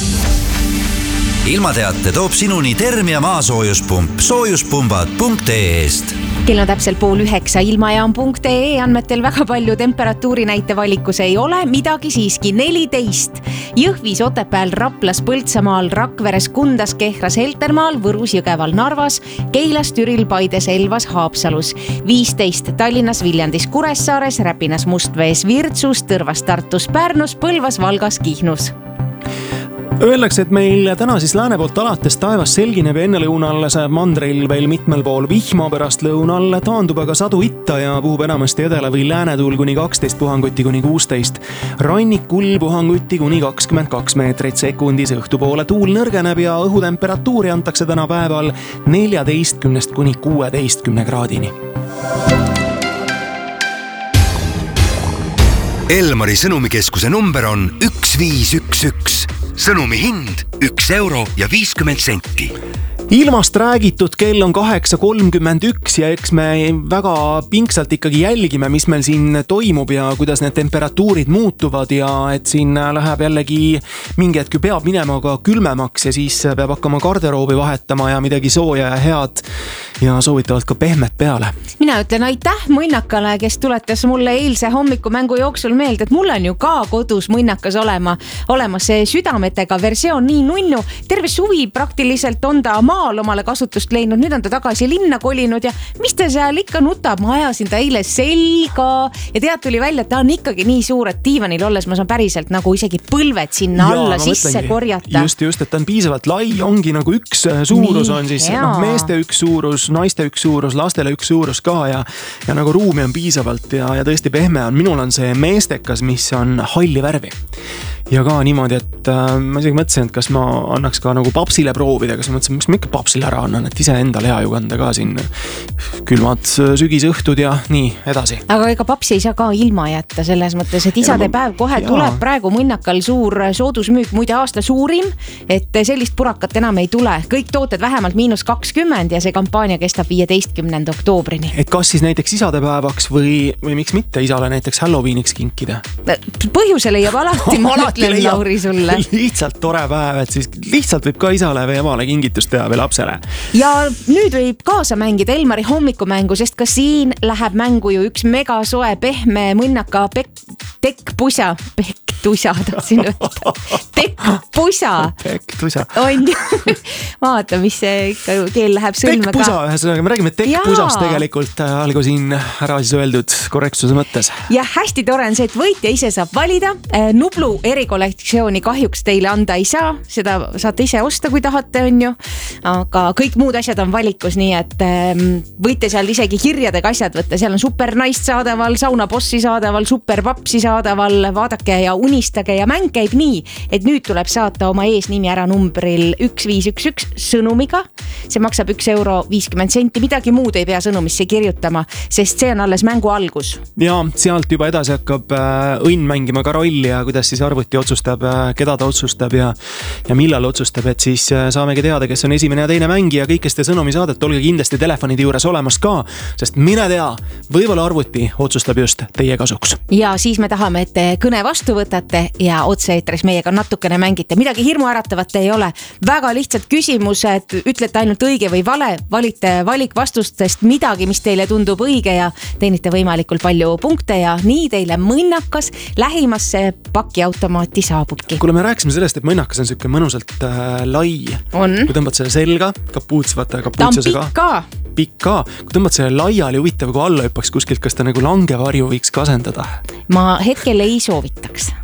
Ilmateate toob sinuni Termia maasoojuspump soojuspumbad.ee-st. Kell on täpselt 8:30 ilmajaam.ee andmetel väga palju temperatuuri näite valikus ei ole, midagi siiski 14. Jõhvis, Otepääl, Raplas, Põltsamaal, Rakveres, Kundas, Kehras, Heltermaal, Võrus, Jõgeval, Narvas, Keilas, Türil, Paides, Elvas, Haapsalus. 15 Tallinnas, Viljandis, Kuressaares, Räpinas, Mustvees, Virtsus, Tõrvas, Tartus, Pärnus, Põlvas, Valgas, Kihnus. Öeldakse, et meil täna siis lääne poolt alates taevas selgineb ja enne lõunal sajab mandril veel mitmel pool vihma, pärast lõunal taandub aga sadu itta ja puhub enamasti edela või läänetuul kuni 12 puhanguti kuni 16. Rannikul puhanguti kuni 22 meetrit sekundis, õhtupoole tuul nõrgeneb ja õhutemperatuuri antakse täna päeval 14 kuni 16 kraadini. Elmari sõnumikeskuse number on 1511. Sõnumi hind 1 euro ja 50 senti. Ilmast räägitud, kell on 8:31 ja eks me väga pingsalt ikkagi jälgime, mis meil siin toimub ja kuidas need temperatuurid muutuvad ja et siin läheb jällegi mingi hetk peab minema ka külmemaks ja siis peab hakkama garderoobi vahetama ja midagi sooja ja head ja soovitavalt ka pehmet peale. Mina ütlen aitäh Mõnnakale, kes tuletas mulle eilse hommikumängu jooksul meelde, et mul on ju ka kodus Mõnnakas olemas see südametega versioon, nii nunnu. Terve suvi praktiliselt on ta maal omale kasutust leidnud, nüüd on ta tagasi linna kolinud ja mis ta seal ikka nutab, ma ajasin ta eile selga ja tead tuli välja, et ta on ikkagi nii suur, et diivanil olles ma saan päriselt nagu isegi põlved sinna alla sisse korjata. Just, et ta on piisavalt lai, ongi nagu üks suurus on siis meeste üks suurus, naiste üks suurus, lastele üks suurus ka ja nagu ruumi on piisavalt ja tõesti pehme on. Minul on see meestekas, mis on halli värvi. Ja ka niimoodi, et ma isegi mõtlesin, et kas ma annaks ka nagu papsile proovida, kas ma mõtlesin, miks ma ikka papsile ära annan, et ise endale hea ju kanda ka siin külmad sügisõhtud ja nii edasi. Aga ega papsi ei saa ka ilma jätta selles mõttes, et isade päev kohe tuleb praegu Mõnnakal suur soodusmüük, muide aasta suurim, et sellist purakat enam ei tule. Kõik tooted vähemalt -20 ja see kampaania kestab 15. oktoobrini. Et kas siis näiteks isadepäevaks või miks mitte isale näiteks Halloweeniks kinkida? Põhjuse leiab alati, ma ütlen Lauri sulle. Lihtsalt tore päev, et siis lihtsalt võib ka isale või emale kingitust teha või lapsele. Ja nüüd võib kaasa mängida Elmari hommikumängu, sest ka siin läheb mängu ju üks megasoe pehme Mõnnaka tekkpusa, tahtsin öelda. Tekkpusa. On ju. Vaata, mis see ikka keel läheb sõlme ka. Tekkpusa, ühesõnaga, me räägime tekkpusast tegelikult, algu siin ära siis öeldud korrektsuse mõttes. Ja hästi tore on see, et võitja ise saab valida. Nublu erikollektsiooni kahjuks teile anda ei saa, seda saate ise osta, kui tahate, on ju. Aga kõik muud asjad on valikus, nii et võite seal isegi kirjadega asjad võtta. Seal on supernaist saadaval, saunabossi saadaval, superpapsi saadaval, vaadake ja unistage ja mäng käib nii, et nüüd tuleb saata oma eesnimi ära numbril 1511 sõnumiga. See maksab 1 euro 50 senti, midagi muud ei pea sõnumisse kirjutama, sest see on alles mängu algus. Ja sealt juba edasi hakkab õnn mängima ka rolli ja kuidas siis arvuti otsustab, keda ta otsustab ja millal otsustab, et siis saamegi teada, kes on esimene ja teine mängija. Kõik, kes te sõnumi saadet, olge kindlasti telefonide juures olemas ka, sest mine tea, võibolla arvuti otsustab just teie kasuks. Ja siis me tahame, et te kõne vastu võtate ja otse-eetris meiega natukene mängite. Midagi hirmu äratavat ei ole. Väga lihtsad küsimused, ütlete ainult õige või vale, valite valikvastustest midagi, mis teile tundub õige ja teenite võimalikult palju punkte ja nii teile Mõnnakas lähimasse pakiautomaati saabubki. Kuule, me rääkisime sellest, et Mõnnakas on selline mõnusalt lai. On. Kui tõmbad selle selga, kapuuts, vaata kapuutsasega. Ta on pikka. Kui tõmbad selle laiali, huvitav, kui alla hüppaks kuskilt, kas ta nagu langevarju võiks kasendada? Ma hetkel ei soovitaks.